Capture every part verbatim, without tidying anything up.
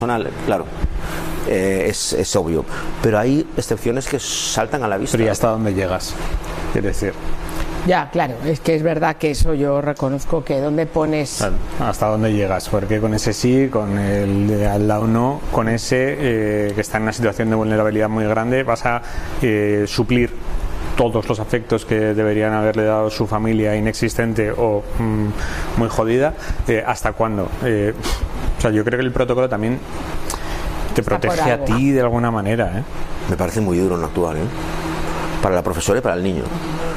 claro, eh, es, es obvio, pero hay excepciones que saltan a la vista. Pero ¿y hasta dónde llegas? Quiero decir... Ya, claro, es que es verdad que eso yo reconozco, que dónde pones... Claro, hasta dónde llegas, porque con ese sí, con el de al lado no, con ese eh, que está en una situación de vulnerabilidad muy grande, vas a eh, suplir todos los afectos que deberían haberle dado su familia inexistente o mmm, muy jodida. eh, ¿Hasta cuándo? Eh, o sea, yo creo que el protocolo también te Está protege a ti de alguna manera, ¿eh? Me parece muy duro no actuar, ¿eh? Para la profesora y para el niño.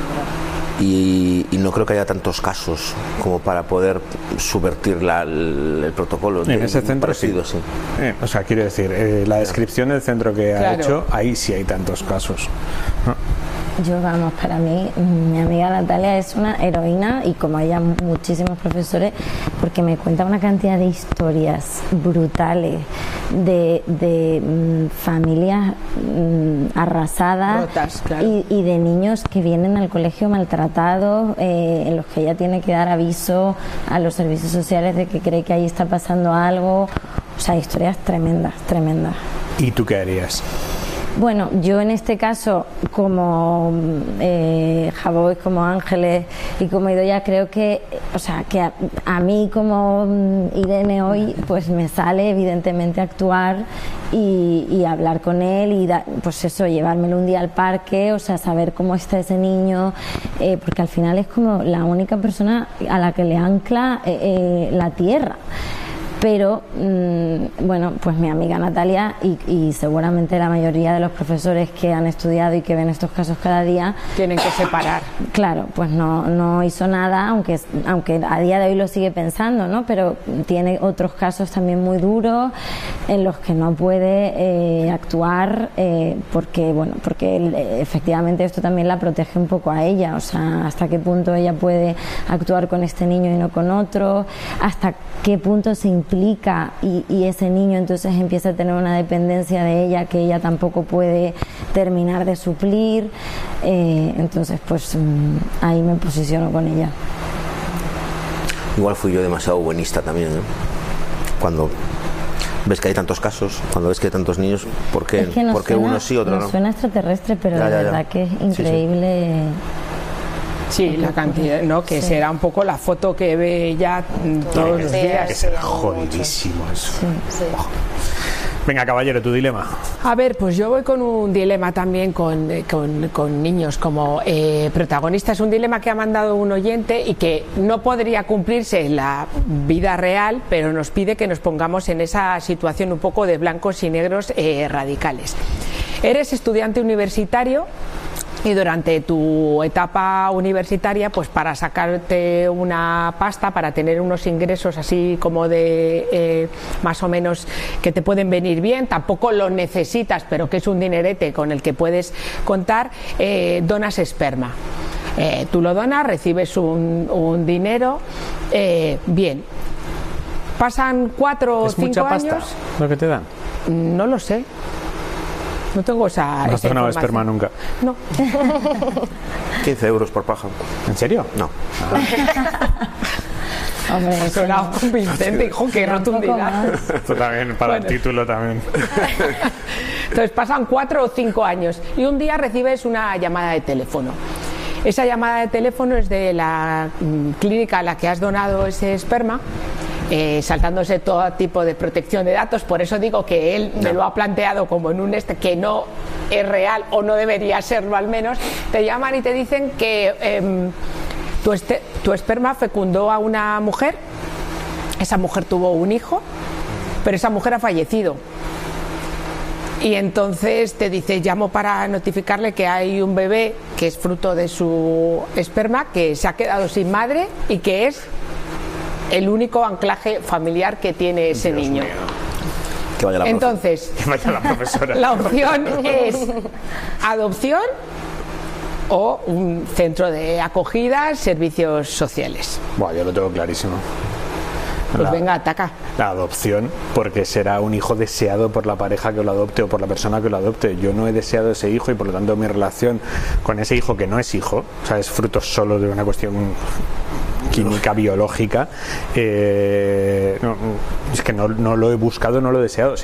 Y, y no creo que haya tantos casos como para poder subvertir la, el, el protocolo. En ese centro parecido, sí. sí. Eh, o sea, quiero decir, eh, la descripción del centro que claro. ha hecho, ahí sí hay tantos casos. ¿No? Yo, vamos, para mí, mi amiga Natalia es una heroína, y como ella, muchísimos profesores, porque me cuenta una cantidad de historias brutales de, de mm, familias mm, arrasadas. Rotas, claro. y, y de niños que vienen al colegio maltratados, eh, en los que ella tiene que dar aviso a los servicios sociales de que cree que ahí está pasando algo. O sea, historias tremendas, tremendas. ¿Y tú qué harías? Bueno, yo en este caso, como eh, Javois, como Ángeles y como Idoia, creo que, o sea, que a, a mí como Irene hoy, pues me sale evidentemente actuar y, y hablar con él y da, pues eso, llevármelo un día al parque, o sea, saber cómo está ese niño, eh, porque al final es como la única persona a la que le ancla eh, eh, la tierra. Pero, mmm, bueno, pues mi amiga Natalia y, y seguramente la mayoría de los profesores que han estudiado y que ven estos casos cada día... Tienen que separar. Claro, pues no, no hizo nada, aunque, aunque a día de hoy lo sigue pensando, ¿no? Pero tiene otros casos también muy duros en los que no puede eh, actuar eh, porque, bueno, porque él, efectivamente esto también la protege un poco a ella, o sea, hasta qué punto ella puede actuar con este niño y no con otro, hasta qué punto se implica Y, y ese niño entonces empieza a tener una dependencia de ella que ella tampoco puede terminar de suplir. Eh, entonces pues mmm, ahí me posiciono con ella. Igual fui yo demasiado buenista también, ¿no? Cuando ves que hay tantos casos, cuando ves que hay tantos niños, ¿por qué, es que ¿por qué suena, uno sí, otro nos no? Suena extraterrestre, pero ya, de ya, verdad ya. que es increíble. Sí, sí. Sí, la cantidad, ¿no? Que sí. Será un poco la foto que ve ella todos los días. Es jodidísimo eso. Sí, sí. Oh. Venga, caballero, tu dilema. A ver, pues yo voy con un dilema también con, con, con niños como eh, protagonista. Es un dilema que ha mandado un oyente y que no podría cumplirse en la vida real, pero nos pide que nos pongamos en esa situación un poco de blancos y negros eh, radicales. Eres estudiante universitario y durante tu etapa universitaria, pues para sacarte una pasta, para tener unos ingresos así como de eh, más o menos que te pueden venir bien, tampoco lo necesitas, pero que es un dinerete con el que puedes contar, eh, donas esperma. Eh, tú lo donas, recibes un, un dinero, eh, bien. Pasan cuatro o cinco mucha pasta años. ¿Lo que te dan? No lo sé. No tengo esa. ¿No has donado esperma nunca? No. quince euros por paja. ¿En serio? No. Ah. Hombre, ha sonado convincente, hijo, qué rotundidad. Esto también, para bueno. El título también. Entonces pasan cuatro o cinco años y un día recibes una llamada de teléfono. Esa llamada de teléfono es de la mm, clínica a la que has donado ese esperma. Eh, saltándose todo tipo de protección de datos, por eso digo que él me lo ha planteado como en un este que no es real o no debería serlo al menos. Te llaman y te dicen que eh, tu, este, tu esperma fecundó a una mujer, esa mujer tuvo un hijo, pero esa mujer ha fallecido. Y entonces te dice, llamo para notificarle que hay un bebé que es fruto de su esperma, que se ha quedado sin madre y que es el único anclaje familiar que tiene ese Dios niño. Mío. Que vaya la Entonces, que vaya la profesora. La opción es adopción o un centro de acogida, servicios sociales. Buah, yo lo tengo clarísimo. Pues la, venga, ataca. La adopción, porque será un hijo deseado por la pareja que lo adopte o por la persona que lo adopte. Yo no he deseado ese hijo y por lo tanto mi relación con ese hijo que no es hijo, o sea, es fruto solo de una cuestión química, biológica, eh, no, es que no, no lo he buscado, no lo he deseado.